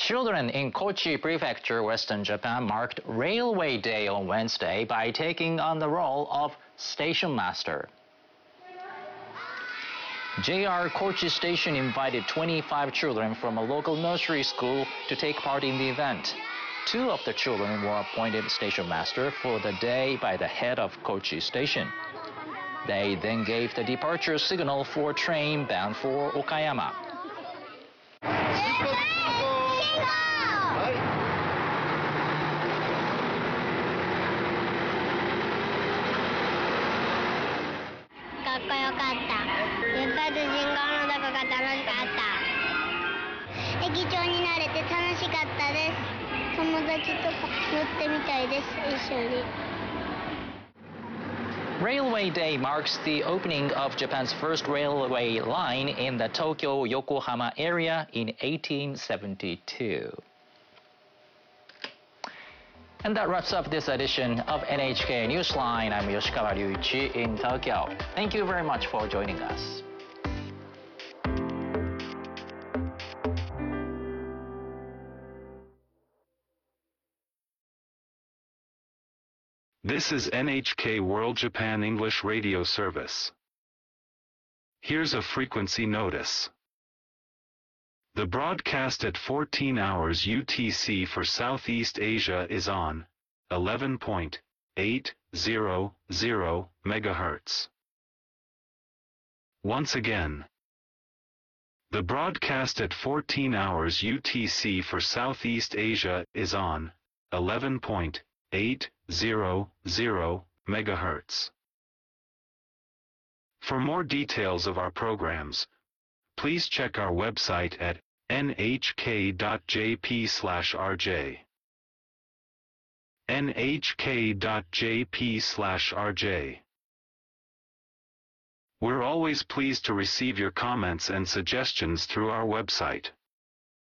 Children in Kochi Prefecture, Western Japan, marked Railway Day on Wednesday by taking on the role of station master. JR Kochi Station invited 25 children from a local nursery school to take part in the event. 2 of the children were appointed station master for the day by the head of Kochi Station. They then gave the departure signal for a train bound for Okayama. Railway Day marks the opening of Japan's first railway line in the Tokyo-Yokohama area in 1872. And that wraps up this edition of NHK Newsline. I'm Yoshikawa Ryuichi in Tokyo. Thank you very much for joining us. This is NHK World Japan English Radio Service. Here's a frequency notice. The broadcast at 14 hours UTC for Southeast Asia is on 11.800 MHz. Once again. The broadcast at 14 hours UTC for Southeast Asia is on 11.800 MHz. For more details of our programs, please check our website at nhk.jp/rj. nhk.jp/rj. We're always pleased to receive your comments and suggestions through our website.